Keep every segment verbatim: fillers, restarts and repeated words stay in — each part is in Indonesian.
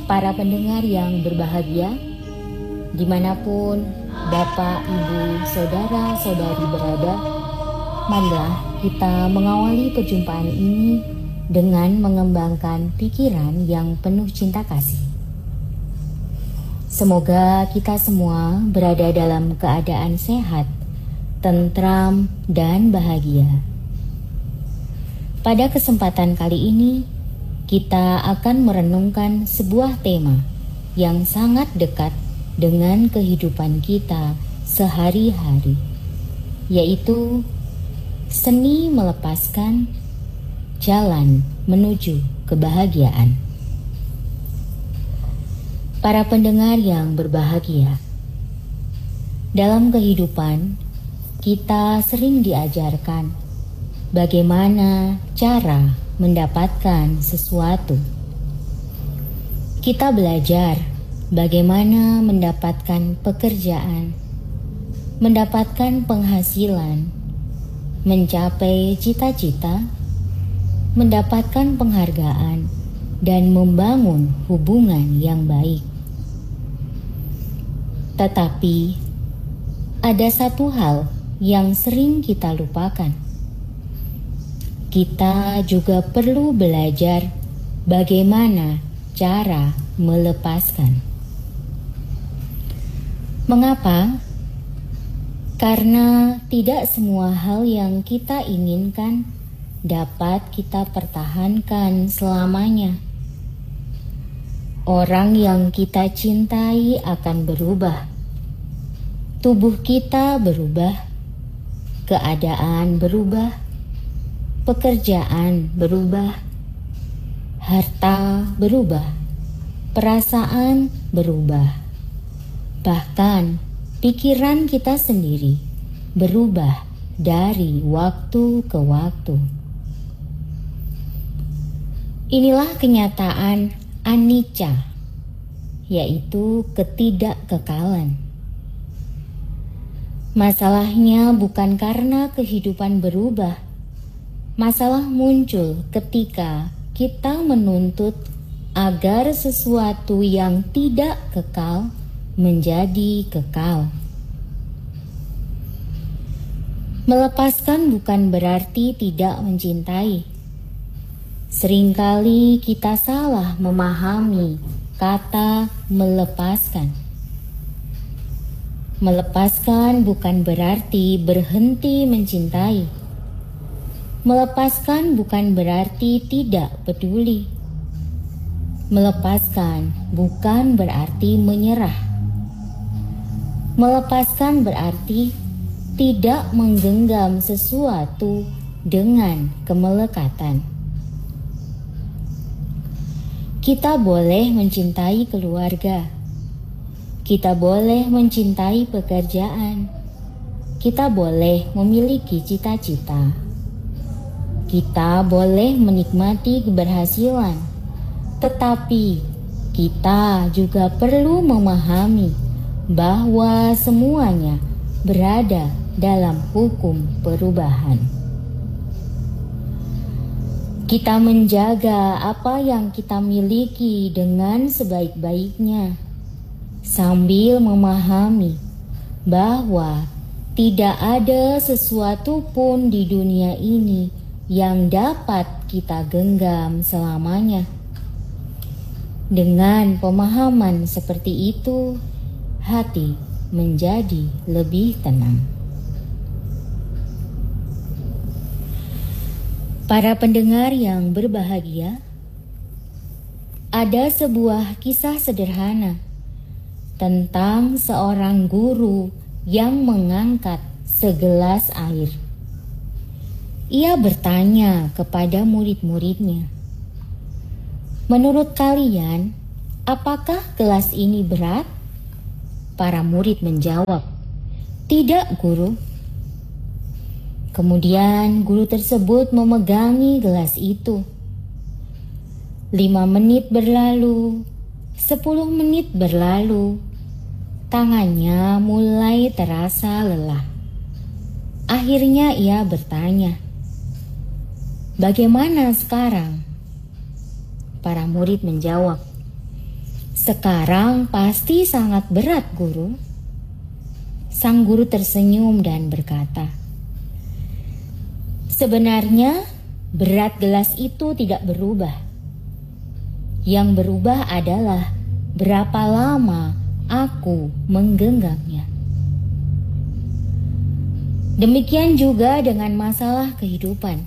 Para pendengar yang berbahagia, dimanapun Bapak, Ibu, Saudara, Saudari berada, marilah kita mengawali perjumpaan ini dengan mengembangkan pikiran yang penuh cinta kasih. Semoga kita semua berada dalam keadaan sehat, tentram, dan bahagia. Pada kesempatan kali ini, kita akan merenungkan sebuah tema yang sangat dekat dengan kehidupan kita sehari-hari, yaitu seni melepaskan jalan menuju kebahagiaan. Para pendengar yang berbahagia, dalam kehidupan kita sering diajarkan bagaimana cara mendapatkan sesuatu. Kita belajar bagaimana mendapatkan pekerjaan, mendapatkan penghasilan, mencapai cita-cita, mendapatkan penghargaan, dan membangun hubungan yang baik. Tetapi ada satu hal yang sering kita lupakan. Kita juga perlu belajar bagaimana cara melepaskan. Mengapa? Karena tidak semua hal yang kita inginkan dapat kita pertahankan selamanya. Orang yang kita cintai akan berubah. Tubuh kita berubah, keadaan berubah, pekerjaan berubah, harta berubah, perasaan berubah, bahkan pikiran kita sendiri berubah dari waktu ke waktu. Inilah kenyataan anicca, yaitu ketidakkekalan. Masalahnya bukan karena kehidupan berubah. Masalah muncul ketika kita menuntut agar sesuatu yang tidak kekal menjadi kekal. Melepaskan bukan berarti tidak mencintai. Seringkali kita salah memahami kata melepaskan. Melepaskan bukan berarti berhenti mencintai. Melepaskan bukan berarti tidak peduli. Melepaskan bukan berarti menyerah. Melepaskan berarti tidak menggenggam sesuatu dengan kemelekatan. Kita boleh mencintai keluarga. Kita boleh mencintai pekerjaan. Kita boleh memiliki cita-cita. Kita boleh menikmati keberhasilan, tetapi kita juga perlu memahami bahwa semuanya berada dalam hukum perubahan. Kita menjaga apa yang kita miliki dengan sebaik-baiknya, sambil memahami bahwa tidak ada sesuatu pun di dunia ini yang dapat kita genggam selamanya. Dengan pemahaman seperti itu, hati menjadi lebih tenang. Para pendengar yang berbahagia, ada sebuah kisah sederhana tentang seorang guru yang mengangkat segelas air. Ia bertanya kepada murid-muridnya, "Menurut kalian, apakah gelas ini berat?" Para murid menjawab, "Tidak, guru." Kemudian guru tersebut memegangi gelas itu. Lima menit berlalu, sepuluh menit berlalu, tangannya mulai terasa lelah. Akhirnya ia bertanya, "Bagaimana sekarang?" Para murid menjawab, Sekarang pasti sangat berat, Guru. Sang guru tersenyum dan berkata, sebenarnya berat gelas itu tidak berubah. Yang berubah adalah berapa lama aku menggenggamnya. Demikian juga dengan masalah kehidupan.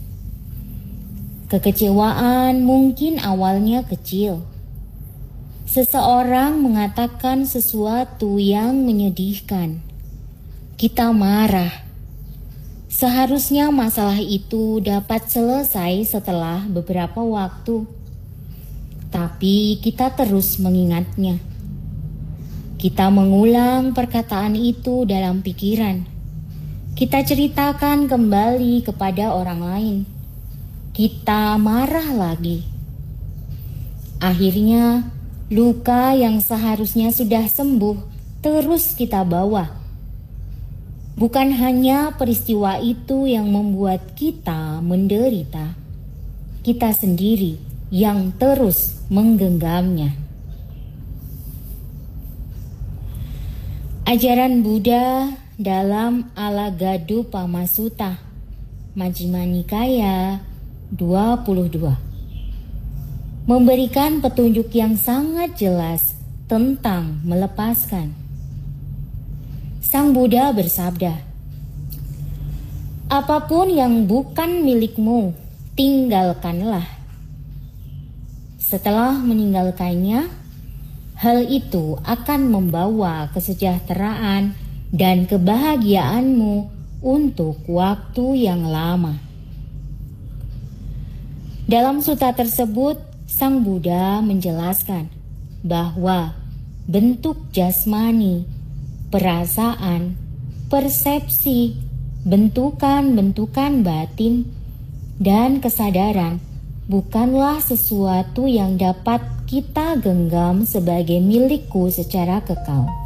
Kekecewaan mungkin awalnya kecil. Seseorang mengatakan sesuatu yang menyedihkan. Kita marah. Seharusnya masalah itu dapat selesai setelah beberapa waktu. Tapi kita terus mengingatnya. Kita mengulang perkataan itu dalam pikiran. Kita ceritakan kembali kepada orang lain. Kita marah lagi. Akhirnya, luka yang seharusnya sudah sembuh terus kita bawa. Bukan hanya peristiwa itu yang membuat kita menderita, kita sendiri yang terus menggenggamnya. Ajaran Buddha dalam Alagaddupama Sutta, Majjhima Nikaya dua puluh dua memberikan petunjuk yang sangat jelas tentang melepaskan. Sang Buddha bersabda, apapun yang bukan milikmu, tinggalkanlah. Setelah meninggalkannya, hal itu akan membawa kesejahteraan dan kebahagiaanmu untuk waktu yang lama. Dalam sutta tersebut, Sang Buddha menjelaskan bahwa bentuk jasmani, perasaan, persepsi, bentukan-bentukan batin, dan kesadaran bukanlah sesuatu yang dapat kita genggam sebagai milikku secara kekal.